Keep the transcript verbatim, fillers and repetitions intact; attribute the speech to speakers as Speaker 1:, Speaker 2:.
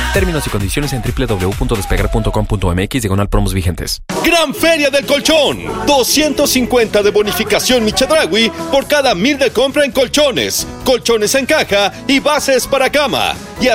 Speaker 1: Términos y condiciones en doble u doble u doble u punto despegar punto com punto m x diagonal promos vigentes.
Speaker 2: Gran Feria del Colchón. doscientos cincuenta de bonificación Michedraui por cada mil de compra en colchones, colchones en caja y bases para cama. Y